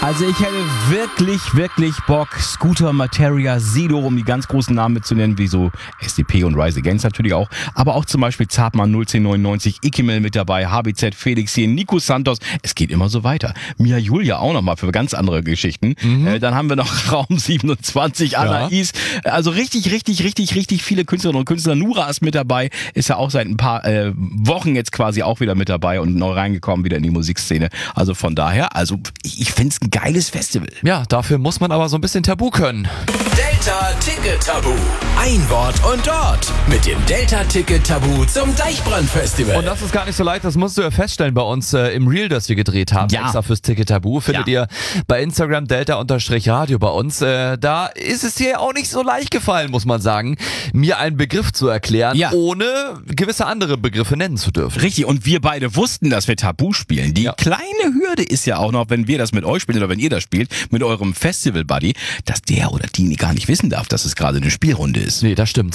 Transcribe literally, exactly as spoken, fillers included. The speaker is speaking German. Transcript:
Also ich hätte wirklich, wirklich Bock, Scooter, Materia, Sido, um die ganz großen Namen mitzunennen, wie so S D P und Rise Against natürlich auch, aber auch zum Beispiel Zartmann null zehn neunundneunzig, Ikimel mit dabei, H B Z, Felix hier, Nico Santos, es geht immer so weiter. Mia Julia auch nochmal für ganz andere Geschichten. Mhm. Äh, dann haben wir noch Raum siebenundzwanzig, Anais, ja. Also richtig, richtig, richtig, richtig viele Künstlerinnen und Künstler. Nura ist mit dabei, ist ja auch seit ein paar äh, Wochen jetzt quasi auch wieder mit dabei und neu reingekommen wieder in die Musikszene. Also von daher, also ich, ich finde es ein geiles Festival. Ja, dafür muss man aber so ein bisschen Tabu können. Delta Ticket Tabu. Ein Wort und dort mit dem Delta Ticket Tabu zum Deichbrand Festival. Und das ist gar nicht so leicht, das musst du ja feststellen bei uns äh, im Reel, das wir gedreht haben. Ja. Extra fürs Ticket Tabu findet Ja. ihr bei Instagram Delta-Radio bei uns. Äh, da ist es dir auch nicht so leicht gefallen, muss man sagen, mir einen Begriff zu erklären, Ja. ohne gewisse andere Begriffe nennen zu dürfen. Richtig, und wir beide wussten, dass wir Tabu spielen. Die Ja. kleine Hürde ist ja auch noch, wenn wir das mit euch spielen oder wenn ihr das spielt, mit eurem Festival-Buddy, dass der oder die gar nicht wissen darf, dass es gerade eine Spielrunde ist. Nee, das stimmt.